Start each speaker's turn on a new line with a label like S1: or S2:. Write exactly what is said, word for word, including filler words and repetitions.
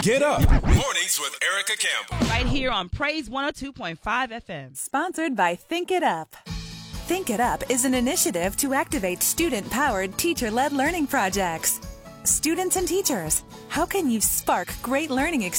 S1: Get Up. Mornings with Erica Campbell.
S2: Right here on Praise one oh two point five F M.
S3: Sponsored by Think It Up. Think It Up is an initiative to activate student-powered, teacher-led learning projects. Students and teachers, how can you spark great learning experiences?